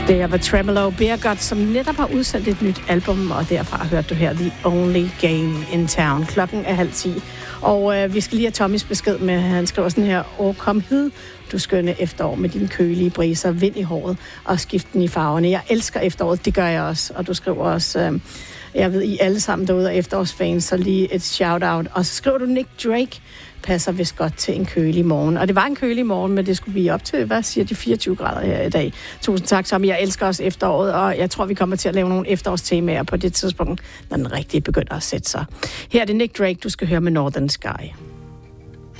Det var Tremolo Beergut, som netop har udsendt et nyt album, og derfra hørte du her The Only Game in Town. Klokken er 9:30, og vi skal lige have Tommys besked med. Han skriver sådan her: kom hid, du skønne efterår med dine kølige briser, vind i håret og skiften i farverne. Jeg elsker efteråret, det gør jeg også. Og du skriver også, jeg ved, I alle sammen derude er efterårsfans, så lige et shout-out. Og så skriver du, Nick Drake passer vist godt til en kølig morgen. Og det var en kølig morgen, men det skulle blive op til, hvad siger de, 24 grader her i dag. Tusind tak, Tommy. Jeg elsker også efteråret, og jeg tror, vi kommer til at lave nogle efterårstemaer på det tidspunkt, når den rigtig begynder at sætte sig. Her er det Nick Drake, du skal høre med Northern Sky.